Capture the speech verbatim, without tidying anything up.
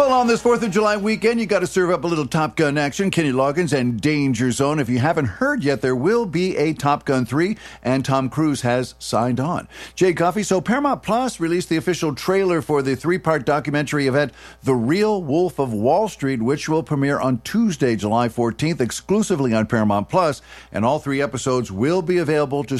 Well, on this fourth of July weekend, you got to serve up a little Top Gun action. Kenny Loggins and Danger Zone. If you haven't heard yet, there will be a Top Gun three, and Tom Cruise has signed on. Jay Coffey, so Paramount Plus released the official trailer for the three-part documentary event, The Real Wolf of Wall Street, which will premiere on Tuesday, July fourteenth, exclusively on Paramount Plus, and all three episodes will be available to